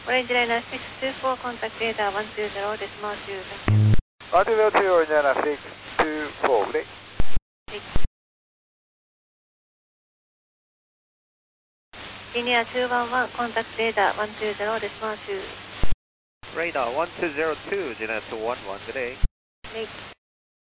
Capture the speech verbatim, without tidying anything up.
Orange Liner six two four, contact radar one two zero, decimal two. one two zero two, Orange Liner six two four, good day. Linear two one one, contact radar one two zero, decimal two. Radar one two zero two, Linear two one one, good day. Good day.